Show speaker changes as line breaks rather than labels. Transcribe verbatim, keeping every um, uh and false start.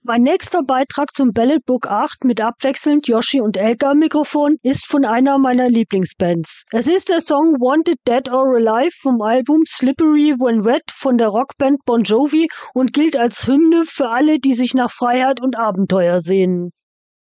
Mein nächster Beitrag zum Ballad Book acht mit abwechselnd Yoshi und Elke am Mikrofon ist von einer meiner Lieblingsbands. Es ist der Song Wanted Dead or Alive vom Album Slippery When Wet von der Rockband Bon Jovi und gilt als Hymne für alle, die sich nach Freiheit und Abenteuer sehnen.